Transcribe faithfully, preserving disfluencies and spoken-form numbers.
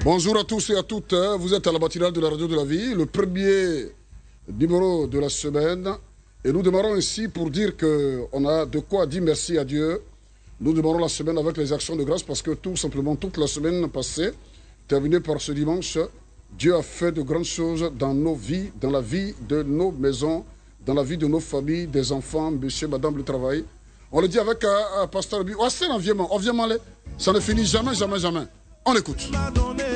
Bonjour à tous et à toutes, vous êtes à la matinale de la radio de la vie, le premier numéro de la semaine. Et nous démarrons ici pour dire qu'on a de quoi dire merci à Dieu. Nous démarrons la semaine avec les actions de grâce parce que tout simplement, toute la semaine passée, terminée par ce dimanche, Dieu a fait de grandes choses dans nos vies, dans la vie de nos maisons, dans la vie de nos familles, des enfants, monsieur, madame, le travail. On le dit avec euh, Pasteur Bi. Oh, c'est l'enviement, enviement, ça ne finit jamais, jamais, jamais. On l'écoute.